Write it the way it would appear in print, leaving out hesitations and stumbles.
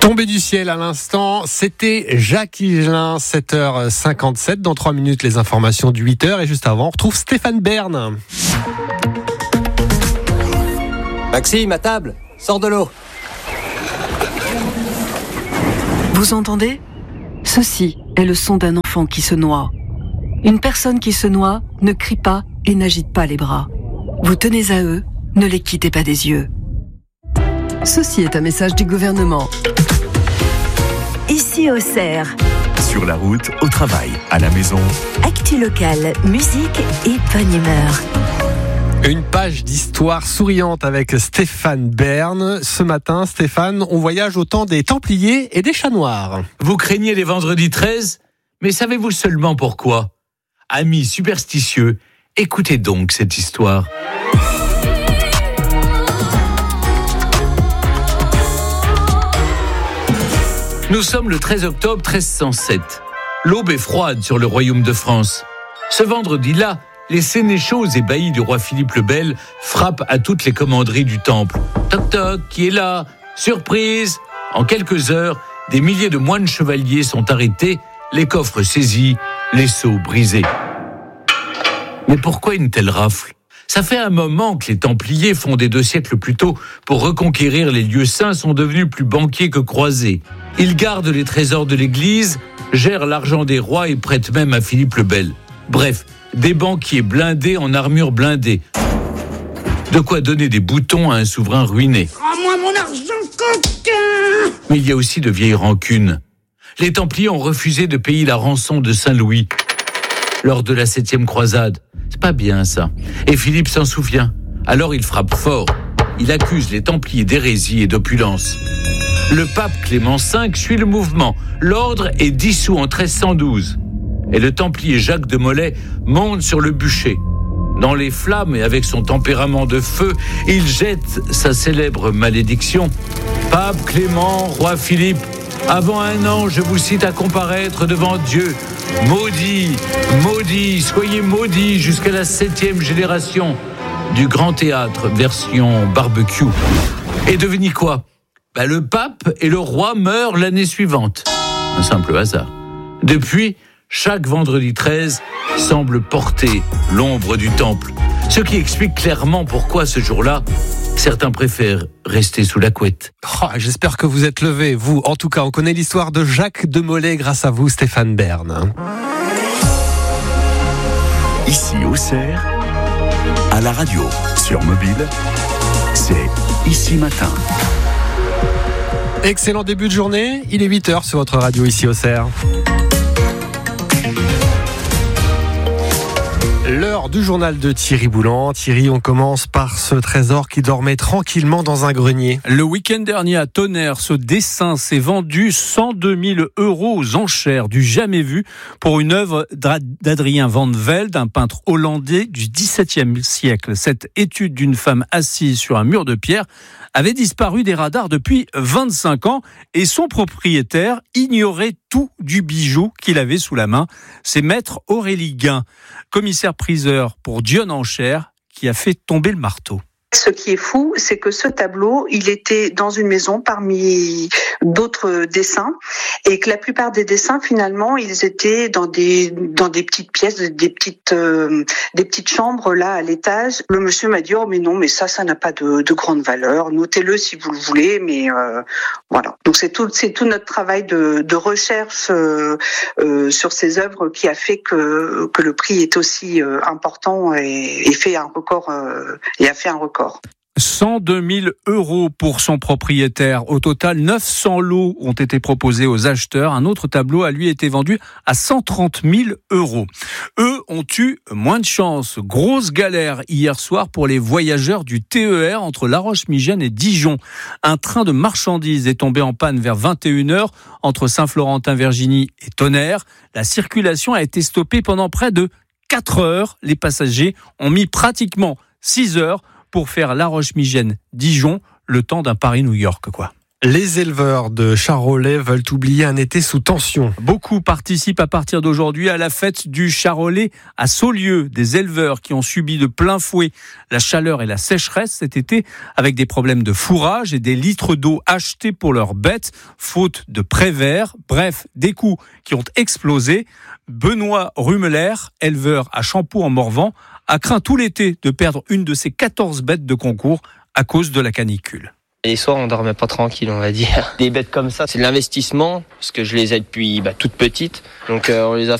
Tombé du ciel à l'instant, c'était Jacques Higelin, 7h57. Dans 3 minutes, les informations du 8h. Et juste avant, on retrouve Stéphane Bern. Maxime, à table, sors de l'eau. Vous entendez ? Ceci est le son d'un enfant qui se noie. Une personne qui se noie ne crie pas et n'agite pas les bras. Vous tenez à eux, ne les quittez pas des yeux. Ceci est un message du gouvernement. Ici Auxerre. Sur la route, au travail, à la maison. Actu locale, musique et bonne humeur. Une page d'histoire souriante avec Stéphane Bern. Ce matin, Stéphane, on voyage au temps des Templiers et des Chats Noirs. Vous craignez les vendredis 13 ? Mais savez-vous seulement pourquoi ? Amis superstitieux, écoutez donc cette histoire. Nous sommes le 13 octobre 1307. L'aube est froide sur le royaume de France. Ce vendredi-là, les sénéchaux et baillis du roi Philippe le Bel frappent à toutes les commanderies du temple. Toc toc, qui est là ? Surprise ! En quelques heures, des milliers de moines chevaliers sont arrêtés, les coffres saisis, les sceaux brisés. Mais pourquoi une telle rafle ? Ça fait un moment que les Templiers, fondés 2 siècles plus tôt pour reconquérir les lieux saints, sont devenus plus banquiers que croisés. Ils gardent les trésors de l'Église, gèrent l'argent des rois et prêtent même à Philippe le Bel. Bref, des banquiers blindés en armure blindée. De quoi donner des boutons à un souverain ruiné. Rends-moi mon argent, coquin ! Mais il y a aussi de vieilles rancunes. Les Templiers ont refusé de payer la rançon de Saint-Louis lors de la 7e croisade. C'est pas bien ça. Et Philippe s'en souvient. Alors il frappe fort. Il accuse les Templiers d'hérésie et d'opulence. Le pape Clément V suit le mouvement. L'ordre est dissous en 1312. Et le Templier Jacques de Molay monte sur le bûcher. Dans les flammes et avec son tempérament de feu, il jette sa célèbre malédiction. Pape Clément, roi Philippe, avant 1 an, je vous cite à comparaître devant Dieu. Maudit, maudit, soyez maudits jusqu'à la 7e génération du Grand Théâtre, version barbecue. Et devinez quoi ? Le pape et le roi meurent l'année suivante. Un simple hasard. Depuis, chaque vendredi 13 semble porter l'ombre du temple. Ce qui explique clairement pourquoi ce jour-là, certains préfèrent rester sous la couette. J'espère que vous êtes levés, vous. En tout cas, on connaît l'histoire de Jacques de Molay grâce à vous, Stéphane Bern. Ici Auxerre, à la radio, sur mobile, c'est Ici Matin. Excellent début de journée, il est 8h sur votre radio ici Auxerre. L'heure du journal de Thierry Boulan. Thierry, on commence par ce trésor qui dormait tranquillement dans un grenier. Le week-end dernier à Tonnerre, ce dessin s'est vendu 102 000 € aux enchères, du jamais vu, pour une œuvre d'Adrien van Velde, un peintre hollandais du XVIIe siècle. Cette étude d'une femme assise sur un mur de pierre avait disparu des radars depuis 25 ans et son propriétaire ignorait tout du bijou qu'il avait sous la main. C'est maître Aurélie Guin, commissaire-priseur pour Dionne Enchères, qui a fait tomber le marteau. Ce qui est fou, c'est que ce tableau, il était dans une maison parmi d'autres dessins et que la plupart des dessins, finalement, ils étaient dans des petites pièces, des petites chambres là à l'étage. Le monsieur m'a dit « Oh mais non, mais ça n'a pas de grande valeur. Notez-le si vous le voulez, mais voilà. » Donc c'est tout notre travail de recherche sur ces œuvres qui a fait que le prix est aussi important et fait un record et a fait un record. 102 000 € pour son propriétaire. Au total, 900 lots ont été proposés aux acheteurs. Un autre tableau a lui été vendu à 130 000 €. Eux ont eu moins de chance. Grosse galère hier soir pour les voyageurs du TER entre La Roche-Migène et Dijon. Un train de marchandises est tombé en panne vers 21h entre Saint-Florentin-Virginie et Tonnerre. La circulation a été stoppée pendant près de 4 heures. Les passagers ont mis pratiquement 6 heures pour faire La Roche-Migène-Dijon, le temps d'un Paris-New York, quoi. Les éleveurs de Charolais veulent oublier un été sous tension. Beaucoup participent à partir d'aujourd'hui à la fête du Charolais à Saulieu. Des éleveurs qui ont subi de plein fouet la chaleur et la sécheresse cet été avec des problèmes de fourrage et des litres d'eau achetés pour leurs bêtes, faute de prévert. Bref, des coûts qui ont explosé. Benoît Rumeler, éleveur à Champeaux-en-Morvan, a craint tout l'été de perdre une de ses 14 bêtes de concours à cause de la canicule. Les soirs, on dormait pas tranquille, on va dire. Des bêtes comme ça, c'est de l'investissement, parce que je les ai depuis toute petite. Donc on les a